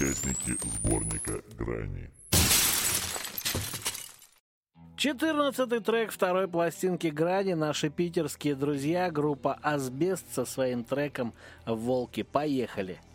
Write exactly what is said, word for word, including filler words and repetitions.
участники сборника «Грани». четырнадцатый трек второй пластинки «Грани» наши питерские друзья, группа «Асбест» со своим треком «Волки». Поехали!